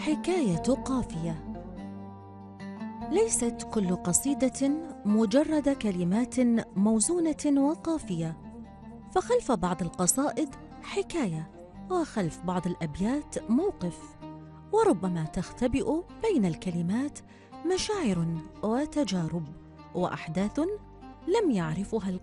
حكاية قافية. ليست كل قصيدة مجرد كلمات موزونة وقافية، فخلف بعض القصائد حكاية، وخلف بعض الأبيات موقف، وربما تختبئ بين الكلمات مشاعر وتجارب وأحداث لم يعرفها